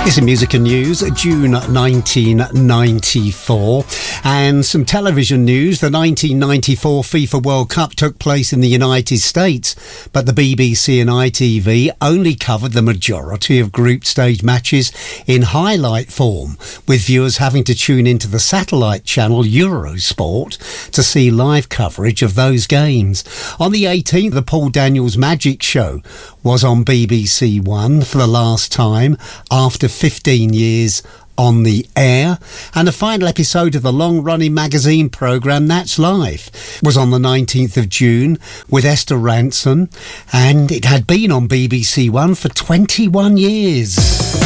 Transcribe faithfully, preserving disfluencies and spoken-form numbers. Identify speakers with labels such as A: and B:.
A: It's in Music and News, June nineteen ninety-four. And some television news. The nineteen ninety-four FIFA World Cup took place in the United States, but the B B C and I T V only covered the majority of group stage matches in highlight form, with viewers having to tune into the satellite channel Eurosport to see live coverage of those games. On the eighteenth, the Paul Daniels Magic Show was on B B C One for the last time after fifteen years on the air, and the final episode of the long-running magazine programme That's Life was on the nineteenth of June with Esther Rantzen, and it had been on B B C One for twenty-one years.